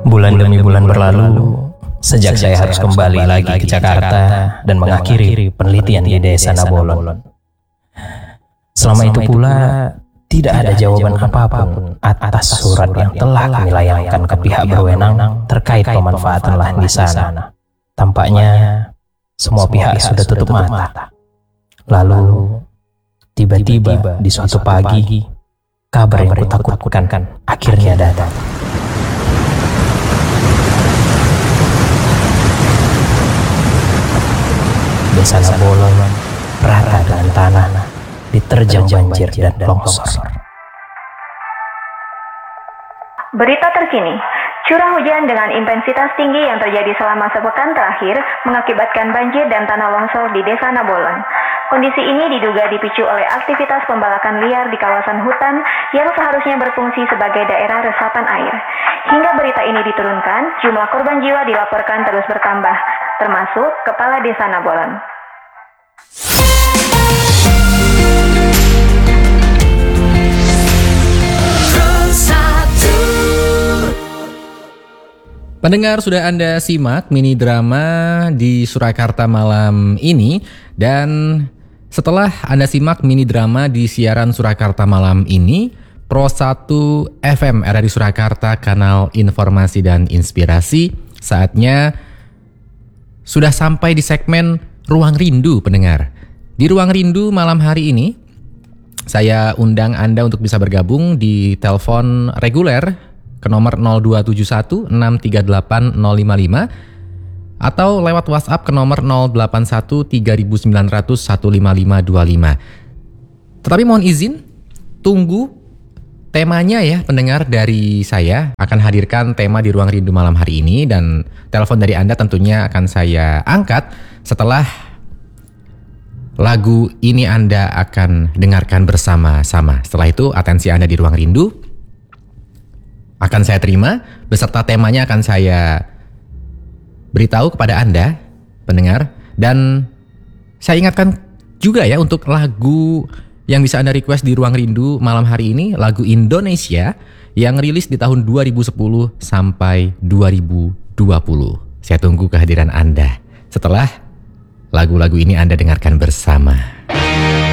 Bulan demi bulan berlalu, sejak saya harus kembali lagi ke Jakarta dan mengakhiri penelitian di Desa Nabolon. Selama itu pula, tidak ada jawaban apapun atas surat yang telah kami layangkan ke pihak berwenang terkait pemanfaatan lahan di sana. Tampaknya, semua pihak sudah tutup mata. Lalu, tiba-tiba di suatu pagi, kabar yang kutakutkan akhirnya datang. Desa Nabolon rata dengan tanah, diterjang banjir dan longsor. Berita terkini, curah hujan dengan intensitas tinggi yang terjadi selama sepekan terakhir mengakibatkan banjir dan tanah longsor di Desa Nabolon. Kondisi ini diduga dipicu oleh aktivitas pembalakan liar di kawasan hutan yang seharusnya berfungsi sebagai daerah resapan air. Hingga berita ini diturunkan, jumlah korban jiwa dilaporkan terus bertambah, termasuk Kepala Desa Nabolon. Pendengar, sudah Anda simak mini drama di Surakarta malam ini. Dan setelah Anda simak mini drama di siaran Surakarta malam ini, Pro 1 FM RRI Surakarta, kanal informasi dan inspirasi, saatnya sudah sampai di segmen Ruang Rindu, pendengar. Di Ruang Rindu malam hari ini, saya undang Anda untuk bisa bergabung di telepon reguler ke nomor 0271 638 055 atau lewat WhatsApp ke nomor 081 3900 15525. Tetapi mohon izin, tunggu temanya ya pendengar. Dari saya akan hadirkan tema di Ruang Rindu malam hari ini, dan telepon dari Anda tentunya akan saya angkat setelah lagu ini Anda akan dengarkan bersama-sama. Setelah itu atensi Anda di Ruang Rindu akan saya terima, beserta temanya akan saya beritahu kepada Anda, pendengar. Dan saya ingatkan juga ya, untuk lagu yang bisa Anda request di Ruang Rindu malam hari ini, lagu Indonesia yang rilis di tahun 2010 sampai 2020. Saya tunggu kehadiran Anda. Setelah lagu-lagu ini Anda dengarkan bersama.